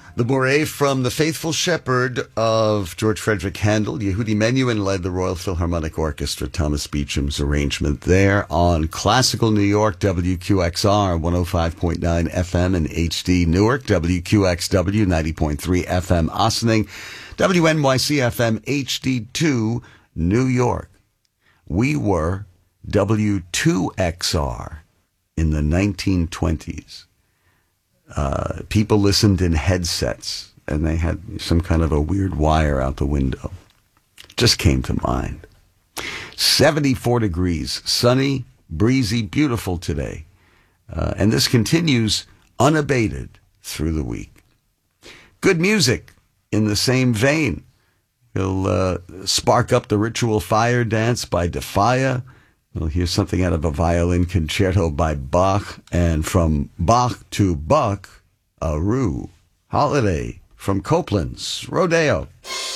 The Bourrée from The Faithful Shepherd of George Frederick Handel. Yehudi Menuhin led the Royal Philharmonic Orchestra. Thomas Beecham's arrangement there on Classical New York, WQXR 105.9 FM in HD Newark, WQXW 90.3 FM Ossining, WNYC FM HD2 New York. We were W2XR in the 1920s. People listened in headsets, and they had some kind of a weird wire out the window. Just came to mind. 74 degrees, sunny, breezy, beautiful today. And this continues unabated through the week. Good music in the same vein. We'll spark up the ritual fire dance by Defia. We'll hear something out of a violin concerto by Bach, and from Bach to Buck, a Rue Holiday from Copeland's Rodeo.